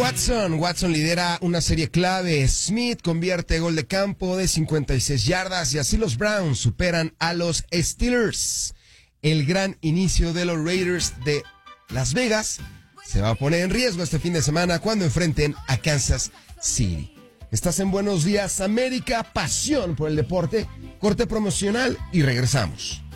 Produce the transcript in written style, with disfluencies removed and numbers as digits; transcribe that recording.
Watson lidera una serie clave. Smith convierte gol de campo de 56 yardas y así los Browns superan a los Steelers. El gran inicio de los Raiders de Las Vegas se va a poner en riesgo este fin de semana cuando enfrenten a Kansas City. Estás en Buenos Días América, pasión por el deporte, corte promocional y regresamos.